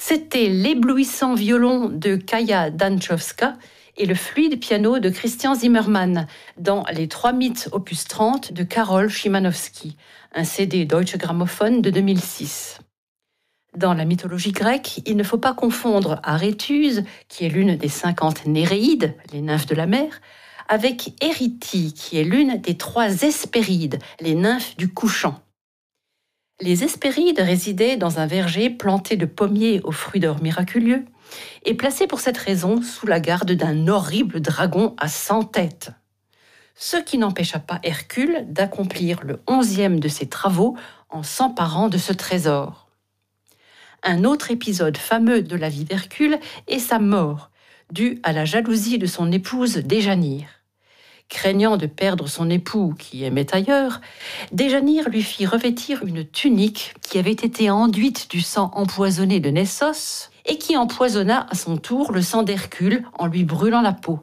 C'était l'éblouissant violon de Kaja Danczowska et le fluide piano de Christian Zimmermann dans Les Trois Mythes opus 30 de Karol Szymanowski, un CD Deutsche Grammophon de 2006. Dans la mythologie grecque, il ne faut pas confondre Aréthuse, qui est l'une des 50 Néréides, les nymphes de la mer, avec Érythie, qui est l'une des 3 Hespérides, les nymphes du couchant. Les Hespérides résidaient dans un verger planté de pommiers aux fruits d'or miraculeux et placé pour cette raison sous la garde d'un horrible dragon à 100 têtes. Ce qui n'empêcha pas Hercule d'accomplir le 11e de ses travaux en s'emparant de ce trésor. Un autre épisode fameux de la vie d'Hercule est sa mort, due à la jalousie de son épouse Déjanire. Craignant de perdre son époux qui aimait ailleurs, Déjanire lui fit revêtir une tunique qui avait été enduite du sang empoisonné de Nessos et qui empoisonna à son tour le sang d'Hercule en lui brûlant la peau.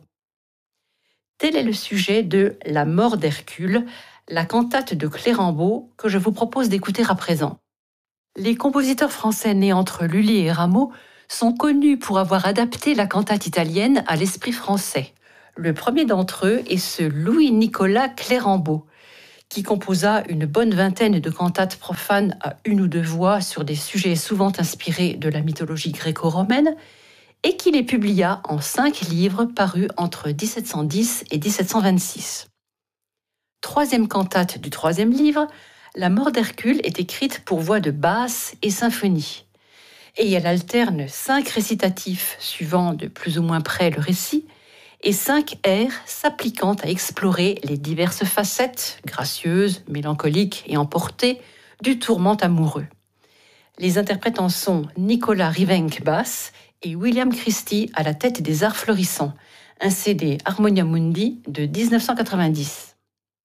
Tel est le sujet de La mort d'Hercule, la cantate de Clérambault que je vous propose d'écouter à présent. Les compositeurs français nés entre Lully et Rameau sont connus pour avoir adapté la cantate italienne à l'esprit français. Le premier d'entre eux est ce Louis-Nicolas Clérambault, qui composa une bonne vingtaine de cantates profanes à 1 ou 2 voix sur des sujets souvent inspirés de la mythologie gréco-romaine et qui les publia en 5 livres parus entre 1710 et 1726. Troisième cantate du 3e livre, La mort d'Hercule est écrite pour voix de basse et symphonie. Et elle alterne 5 récitatifs suivant de plus ou moins près le récit et 5 airs s'appliquant à explorer les diverses facettes, gracieuses, mélancoliques et emportées, du tourment amoureux. Les interprétants sont Nicolas Rivenc basse et William Christie à la tête des arts florissants, un CD Harmonia Mundi de 1990.